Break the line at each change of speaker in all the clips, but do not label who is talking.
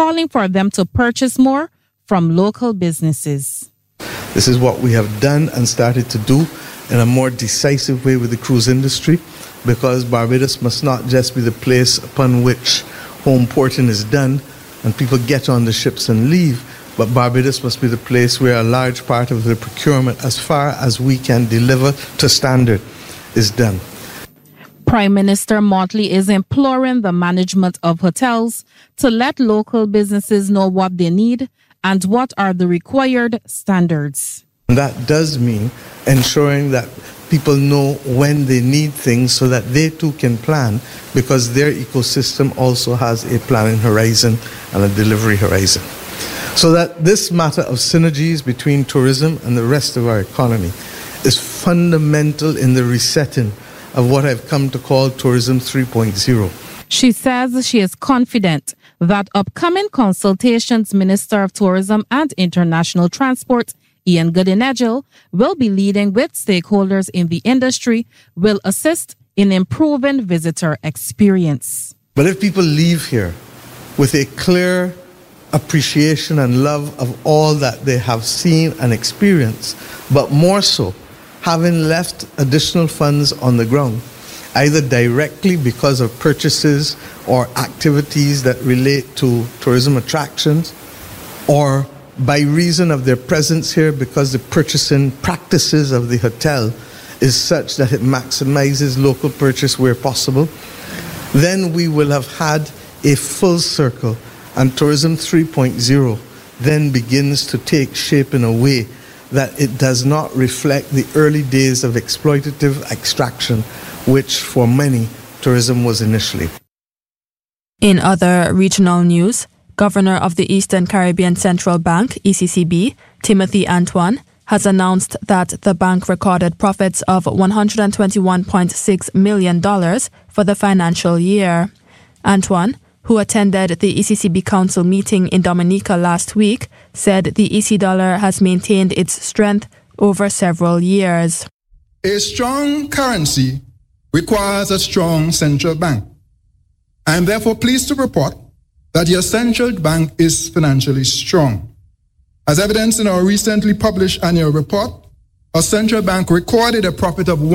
calling for them to purchase more from local businesses.
This is what we have done and started to do in a more decisive way with the cruise industry, because Barbados must not just be the place upon which home porting is done and people get on the ships and leave, but Barbados must be the place where a large part of the procurement, as far as we can deliver to standard, is done.
Prime Minister Motley is imploring the management of hotels to let local businesses know what they need and what are the required standards.
That does mean ensuring that people know when they need things so that they too can plan, because their ecosystem also has a planning horizon and a delivery horizon. So that this matter of synergies between tourism and the rest of our economy is fundamental in the resetting of what I've come to call Tourism 3.0.
She says she is confident that upcoming consultations Minister of Tourism and International Transport, Ian Goodinedgell, will be leading with stakeholders in the industry, will assist in improving visitor experience.
But if people leave here with a clear appreciation and love of all that they have seen and experienced, but more so, having left additional funds on the ground, either directly because of purchases or activities that relate to tourism attractions, or by reason of their presence here because the purchasing practices of the hotel is such that it maximizes local purchase where possible, then we will have had a full circle, and Tourism 3.0 then begins to take shape in a way that it does not reflect the early days of exploitative extraction, which for many tourism was initially.
In other regional news, Governor of the Eastern Caribbean Central Bank, ECCB, Timothy Antoine, has announced that the bank recorded profits of $121.6 million for the financial year. Antoine, who attended the ECCB Council meeting in Dominica last week, said the EC dollar has maintained its strength over several years.
A strong currency requires a strong central bank. I am therefore pleased to report that your central bank is financially strong. As evidenced in our recently published annual report, our central bank recorded a profit of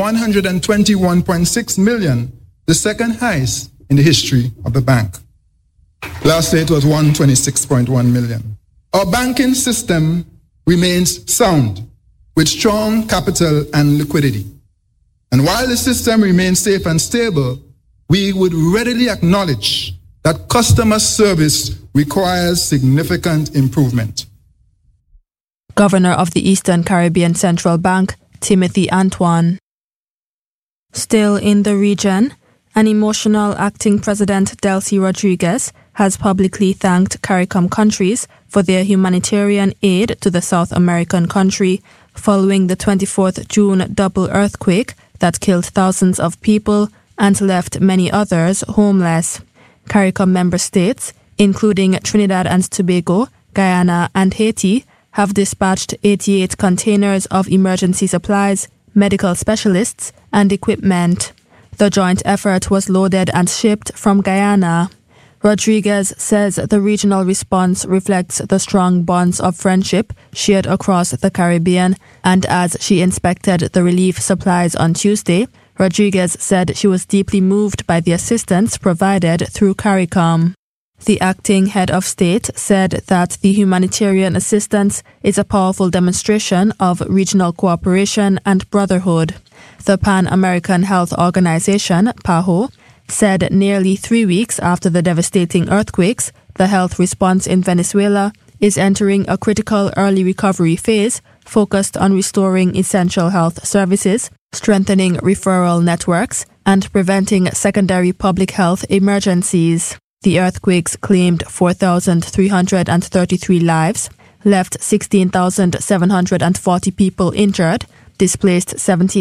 $121.6 million, the second highest in the history of the bank. Last year it was $126.1 million. Our banking system remains sound, with strong capital and liquidity. And while the system remains safe and stable, we would readily acknowledge that customer service requires significant improvement.
Governor of the Eastern Caribbean Central Bank, Timothy Antoine. Still in the region, an emotional acting President Delcy Rodriguez has publicly thanked CARICOM countries for their humanitarian aid to the South American country following the 24th June double earthquake that killed thousands of people and left many others homeless. CARICOM member states, including Trinidad and Tobago, Guyana and Haiti, have dispatched 88 containers of emergency supplies, medical specialists and equipment. The joint effort was loaded and shipped from Guyana. Rodriguez says the regional response reflects the strong bonds of friendship shared across the Caribbean, and as she inspected the relief supplies on Tuesday, Rodriguez said she was deeply moved by the assistance provided through CARICOM. The acting head of state said that the humanitarian assistance is a powerful demonstration of regional cooperation and brotherhood. The Pan-American Health Organization, PAHO, said nearly 3 weeks after the devastating earthquakes, the health response in Venezuela is entering a critical early recovery phase focused on restoring essential health services, strengthening referral networks, and preventing secondary public health emergencies. The earthquakes claimed 4,333 lives, left 16,740 people injured, displaced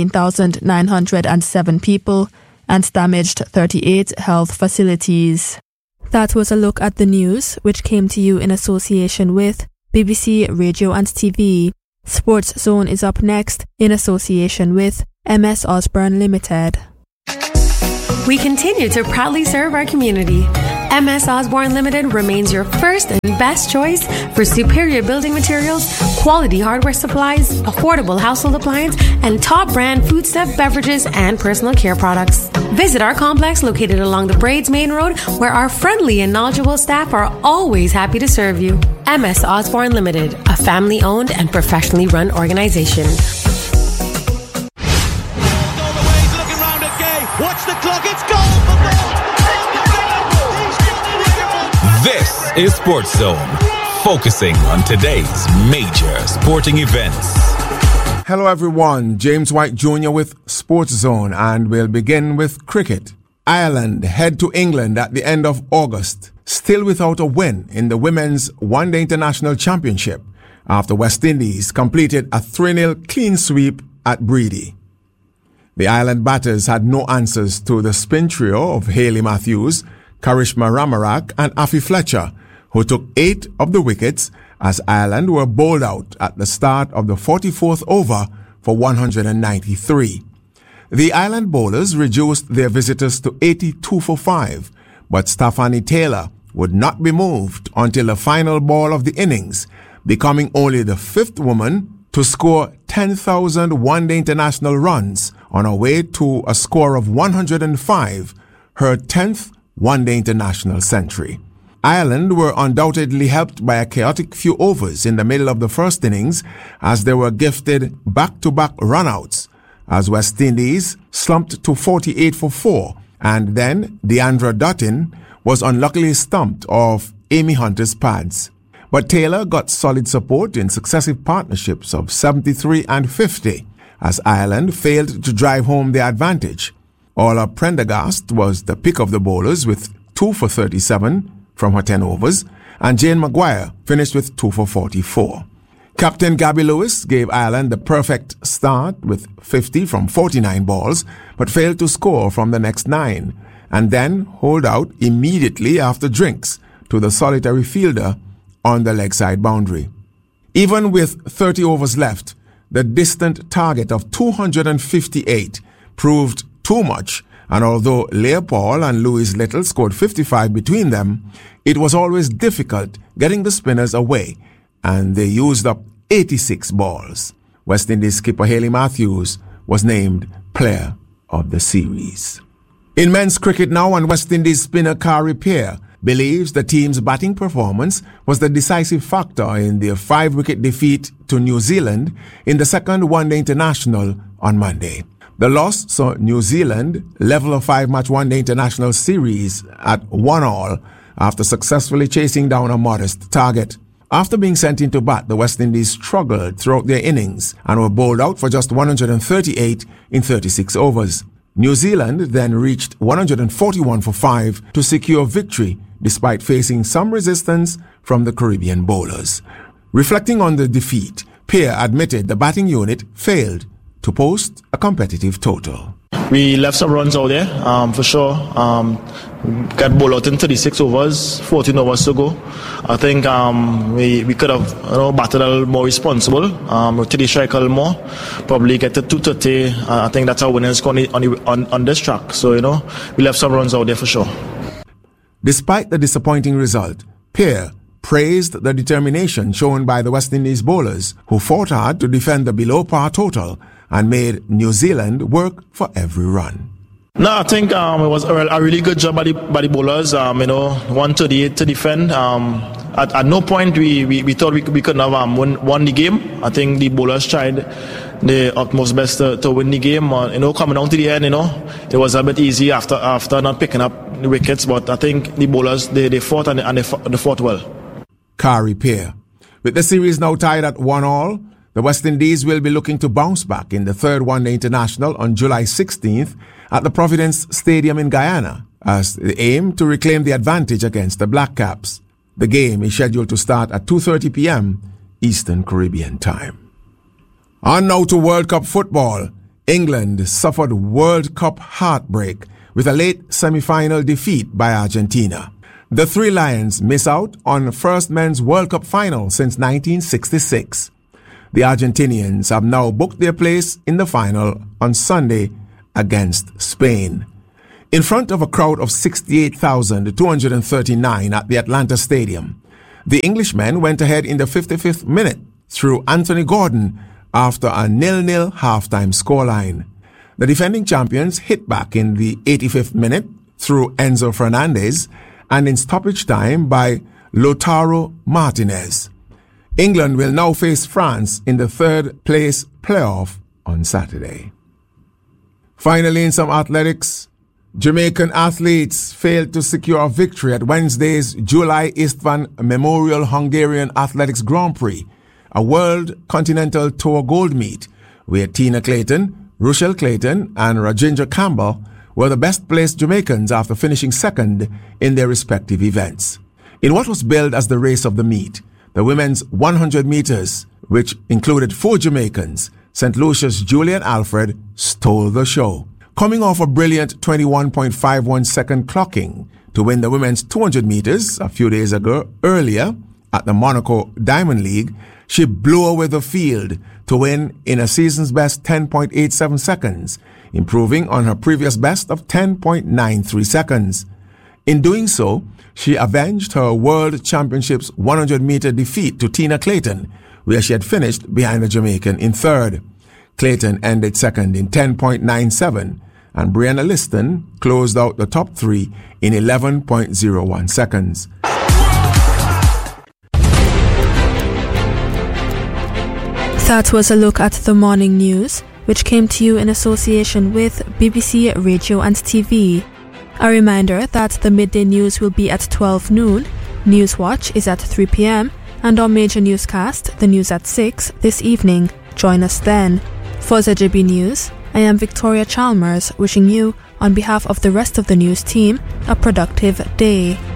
17,907 people, and damaged 38 health facilities. That was a look at the news, which came to you in association with BBC Radio and TV. Sports Zone is up next in association with MS Osborne Limited.
We continue to proudly serve our community. MS Osborne Limited remains your first and best choice for superior building materials, quality hardware supplies, affordable household appliance, and top brand foodstuff, beverages, and personal care products. Visit our complex located along the Braids Main Road, where our friendly and knowledgeable staff are always happy to serve you. MS Osborne Limited, a family-owned and professionally run organization.
Watch the clock, it's goal for goal!
This is Sports Zone, focusing on today's major sporting events.
Hello everyone, James White Jr. with Sports Zone, and we'll begin with cricket. Ireland head to England at the end of August, still without a win in the Women's One Day International Championship after West Indies completed a 3-0 clean sweep at Breedy. The Ireland batters had no answers to the spin trio of Hayley Matthews, Karishma Ramarak and Afi Fletcher, who took 8 of the wickets as Ireland were bowled out at the start of the 44th over for 193. The Ireland bowlers reduced their visitors to 82 for 5, but Stephanie Taylor would not be moved until the final ball of the innings, becoming only the 5th woman to score 10,000 one-day international runs on her way to a score of 105, her 10th one-day international century. Ireland were undoubtedly helped by a chaotic few overs in the middle of the first innings as they were gifted back-to-back runouts, as West Indies slumped to 48 for 4, and then Deandra Dutton was unluckily stumped off Amy Hunter's pads. But Taylor got solid support in successive partnerships of 73 and 50, as Ireland failed to drive home their advantage. Ola Prendergast was the pick of the bowlers with 2 for 37 from her 10 overs, and Jane Maguire finished with 2 for 44. Captain Gabby Lewis gave Ireland the perfect start with 50 from 49 balls, but failed to score from the next 9, and then holed out immediately after drinks to the solitary fielder on the leg side boundary. Even with 30 overs left, the distant target of 258 proved too much, and although Leopold and Louise Little scored 55 between them, it was always difficult getting the spinners away, and they used up 86 balls. West Indies skipper Hayley Matthews was named Player of the Series. In men's cricket now, and West Indies spinner Kari Peer believes the team's batting performance was the decisive factor in their 5-wicket defeat to New Zealand in the second one-day international on Monday. The loss saw New Zealand level a 5-match one-day international series at 1-1 after successfully chasing down a modest target. After being sent into bat, the West Indies struggled throughout their innings and were bowled out for just 138 in 36 overs. New Zealand then reached 141 for 5 to secure victory despite facing some resistance from the Caribbean bowlers. Reflecting on the defeat, Peer admitted the batting unit failed to post a competitive total.
We left some runs out there, for sure. Got bowled out in 36 overs, 14 overs to go. I think we could have batted a little more responsible, rotate the strike a little more, probably get to 230. I think that's our winning score on this track. So, we left some runs out there for sure.
Despite the disappointing result, Peer praised the determination shown by the West Indies bowlers, who fought hard to defend the below-par total and made New Zealand work for every run.
No, I think it was a really good job by the bowlers. 138 to defend. At no point we thought we couldn't have won the game. I think the bowlers tried the utmost best to win the game. Coming down to the end, it was a bit easy after not picking up the wickets. But I think the bowlers they fought and they fought well.
Kari Peer. With the series now tied at 1-1, the West Indies will be looking to bounce back in the third one-day international on July 16th at the Providence Stadium in Guyana as they aim to reclaim the advantage against the Black Caps. The game is scheduled to start at 2:30 p.m. Eastern Caribbean time. On now to World Cup football. England suffered World Cup heartbreak with a late semi-final defeat by Argentina. The Three Lions miss out on first men's World Cup final since 1966. The Argentinians have now booked their place in the final on Sunday against Spain. In front of a crowd of 68,239 at the Atlanta Stadium, the Englishmen went ahead in the 55th minute through Anthony Gordon after a 0-0 halftime scoreline. The defending champions hit back in the 85th minute through Enzo Fernandez and in stoppage time by Lautaro Martinez. England will now face France in the third place playoff on Saturday. Finally, in some athletics, Jamaican athletes failed to secure a victory at Wednesday's July Istvan Memorial Hungarian Athletics Grand Prix, a World Continental Tour gold meet, where Tina Clayton, Rochelle Clayton and Rajendra Campbell were the best-placed Jamaicans after finishing second in their respective events. In what was billed as the race of the meet, the women's 100 meters, which included 4 Jamaicans, St. Lucia's Julian Alfred stole the show, coming off a brilliant 21.51 second clocking to win the women's 200 meters a few days earlier at the Monaco Diamond League. She blew away the field to win in a season's best 10.87 seconds, improving on her previous best of 10.93 seconds. In doing so, she avenged her World Championships 100-meter defeat to Tina Clayton, where she had finished behind the Jamaican in third. Clayton ended second in 10.97, and Brianna Liston closed out the top 3 in 11.01 seconds.
That was a look at the morning news, which came to you in association with BBC Radio and TV. A reminder that the midday news will be at 12 noon, Newswatch is at 3 p.m, and our major newscast, the news at 6, this evening. Join us then. For ZJB News, I am Victoria Chalmers, wishing you, on behalf of the rest of the news team, a productive day.